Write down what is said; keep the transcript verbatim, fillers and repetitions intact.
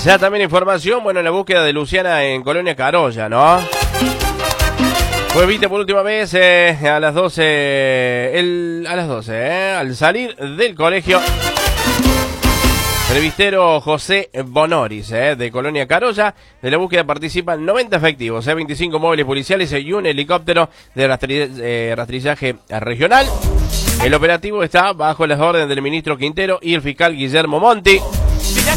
Ya también información, bueno, en la búsqueda de Luciana en Colonia Carolla, ¿no? Fue vista por última vez eh, a las doce, el, a las doce, eh, al salir del colegio. Revistero José Bonoris, eh, de Colonia Carolla. De la búsqueda participan noventa efectivos, eh, veinticinco móviles policiales y un helicóptero de rastri eh, rastrillaje regional. El operativo está bajo las órdenes del ministro Quintero y el fiscal Guillermo Monti.